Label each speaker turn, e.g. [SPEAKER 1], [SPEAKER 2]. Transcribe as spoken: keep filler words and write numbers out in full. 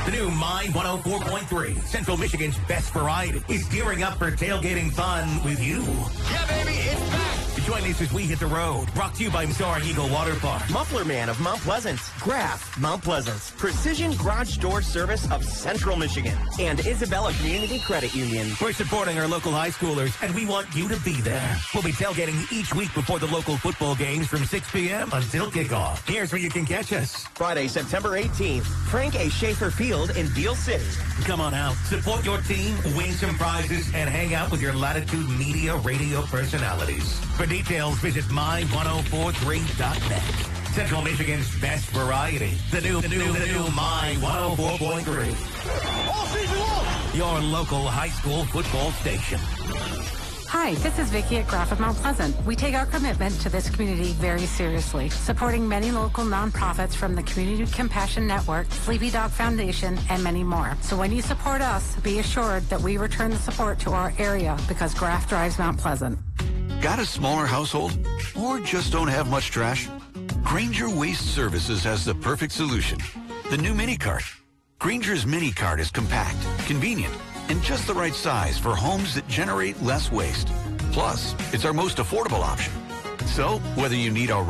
[SPEAKER 1] The new Mind one oh four point three, Central Michigan's best variety, is gearing up for tailgating fun with you.
[SPEAKER 2] Yeah, baby, it's back.
[SPEAKER 1] Join us as we hit the road. Brought to you by Soaring Eagle Water Park.
[SPEAKER 3] Muffler Man of Mount Pleasant. Graf, Mount Pleasant. Precision Garage Door Service of Central Michigan. And Isabella Community Credit Union.
[SPEAKER 1] We're supporting our local high schoolers, and we want you to be there. We'll be tailgating each week before the local football games from six p.m. until kickoff. Here's where you can catch us.
[SPEAKER 3] Friday, September eighteenth, Frank A. Schaefer Field in Beale City.
[SPEAKER 1] Come on out, support your team, win some prizes, and hang out with your Latitude Media radio personalities. For details, visit my one oh four three dot net. Central Michigan's best variety. The new, the new, the new My one oh four point three.
[SPEAKER 2] All season long.
[SPEAKER 1] Your local high school football station.
[SPEAKER 4] Hi, this is Vicki at Graf of Mount Pleasant. We take our commitment to this community very seriously, supporting many local nonprofits from the Community Compassion Network, Sleepy Dog Foundation, and many more. So when you support us, be assured that we return the support to our area because Graf drives Mount Pleasant.
[SPEAKER 5] Got a smaller household? Or just don't have much trash? Granger Waste Services has the perfect solution. The new mini cart. Granger's mini cart is compact, convenient, and just the right size for homes that generate less waste. Plus, it's our most affordable option. So, whether you need a